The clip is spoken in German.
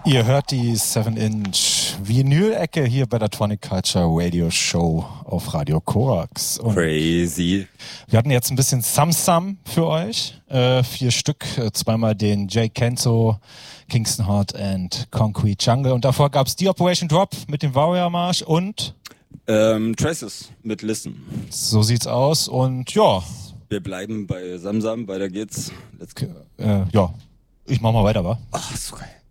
Ihr hört die 7-Inch Vinyl-Ecke hier bei der Tonic Culture Radio Show auf Radio Korax. Und crazy. Wir hatten jetzt ein bisschen Sam für euch. 4 Stück, zweimal den Jay Kenzo, Kingston Heart and Concrete Jungle. Und davor gab's die Operation Drop mit dem Warrior Marsch und Traces mit Listen. So sieht's aus und ja. Wir bleiben bei Samsam, weiter geht's. Ja, ich mach mal weiter, wa? Ach, so geil.